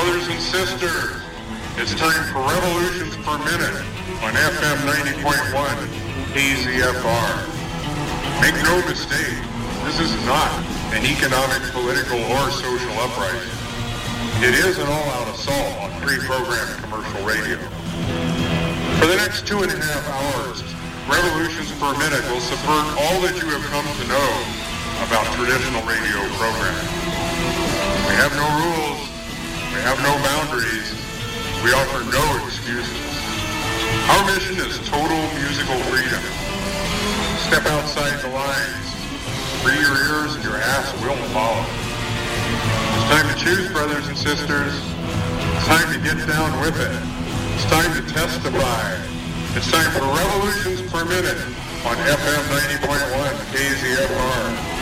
Brothers and sisters, it's time for Revolutions Per Minute on FM 90.1 KZFR. Make no mistake, this is not an economic, political, or social uprising. It is an all-out assault on pre-programmed commercial radio. For the next 2.5 hours, Revolutions Per Minute will subvert all that you have come to know about traditional radio programming. We have no rules. We have no boundaries. We offer no excuses. Our mission is total musical freedom. Step outside the lines. Free your ears and your ass will follow. It's time to choose, brothers and sisters. It's time to get down with it. It's time to testify. It's time for Revolutions Per Minute on FM 90.1 KZFR.